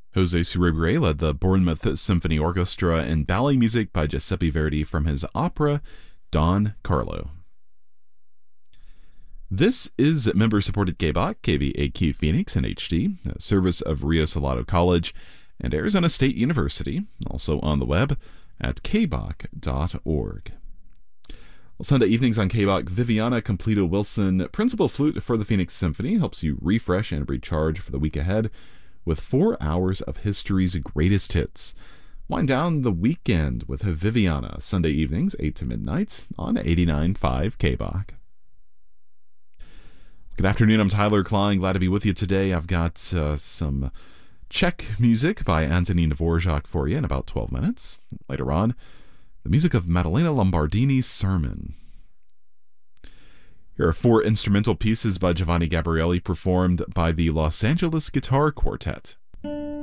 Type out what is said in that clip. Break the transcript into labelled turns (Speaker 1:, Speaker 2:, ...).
Speaker 1: Jose Surebre led the Bournemouth Symphony Orchestra in ballet music by Giuseppe Verdi from his opera Don Carlo. This is member-supported KBOK, KVAQ Phoenix in HD, a service of Rio Salado College and Arizona State University, also on the web at kbok.org. Well, Sunday evenings on KBOK, Viviana Completo Wilson, principal flute for the Phoenix Symphony, helps you refresh and recharge for the week ahead with 4 hours of history's greatest hits. Wind down the weekend with Viviana, Sunday evenings, 8 to midnight on 89.5 KBOK. Good afternoon, I'm Tyler Klein. Glad to be with you today. I've got some Czech music by Antonín Dvorak for you in about 12 minutes. Later on, the music of Maddalena Lombardini's Sermon. Here are 4 instrumental pieces by Giovanni Gabrieli performed by the Los Angeles Guitar Quartet.